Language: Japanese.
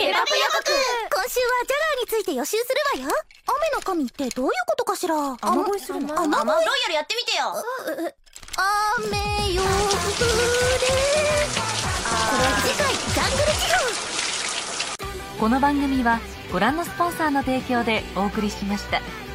エバブ予告。 今週はジャガーについて予習するわよ。雨の神ってどういうことかしら。 雨乞いするの。雨乞いロイヤルやってみてよ。 雨よ降れ。これ次回ジャングル地方。 この番組はご覧のスポンサーの提供でお送りしました。